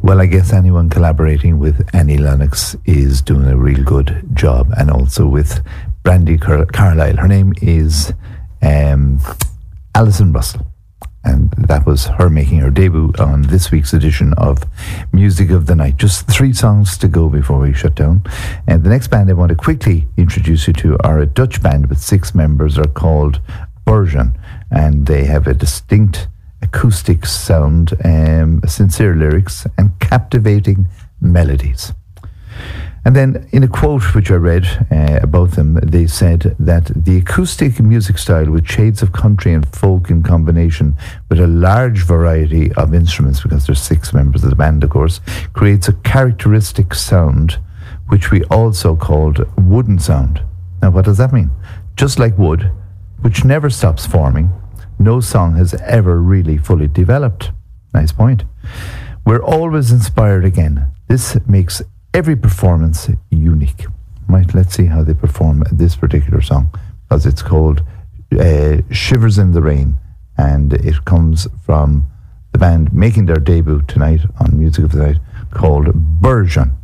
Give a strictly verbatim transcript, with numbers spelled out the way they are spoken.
Well, I guess anyone collaborating with Annie Lennox is doing a real good job, and also with Brandi Car- Carlile. Her name is um, Alison Russell, and that was her making her debut on this week's edition of Music of the Night. Just three songs to go before we shut down. And the next band I want to quickly introduce you to are a Dutch band with six members. Are called Bergen, and they have a distinct acoustic sound, um, sincere lyrics, and captivating melodies. And then in a quote which I read uh, about them, they said that the acoustic music style with shades of country and folk in combination with a large variety of instruments, because there's six members of the band, of course, creates a characteristic sound which we also called wooden sound. Now, what does that mean? Just like wood, which never stops forming, no song has ever really fully developed. Nice point. We're always inspired again. This makes every performance unique. Right, let's see how they perform this particular song, because it's called uh, Shivers in the Rain, and it comes from the band making their debut tonight on Music of the Night, called Bergen.